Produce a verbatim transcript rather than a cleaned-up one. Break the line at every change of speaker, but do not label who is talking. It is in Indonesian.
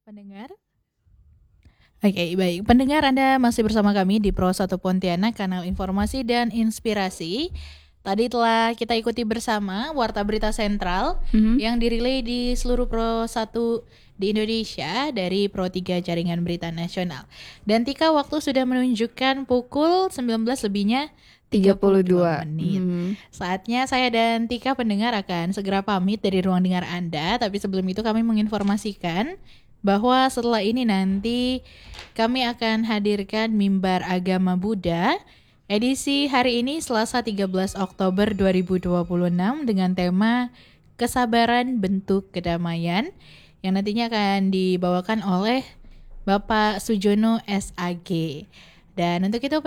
Pendengar? Oke, baik. Pendengar, Anda masih bersama kami di Pro satu Pontianak, kanal informasi dan inspirasi. Tadi telah kita ikuti bersama Warta Berita Sentral
Mhm.
yang dirilai di seluruh Pro satu di Indonesia dari Pro tiga Jaringan Berita Nasional. Dan Tika, waktu sudah menunjukkan pukul sembilan belas lebihnya tiga puluh dua menit.
Mhm.
Saatnya saya dan Tika pendengar akan segera pamit dari ruang dengar Anda. Tapi sebelum itu kami menginformasikan bahwa setelah ini nanti kami akan hadirkan Mimbar Agama Buddha edisi hari ini Selasa tiga belas Oktober dua ribu dua puluh enam dengan tema Kesabaran Bentuk Kedamaian yang nantinya akan dibawakan oleh Bapak Sujono S A G. Dan untuk itu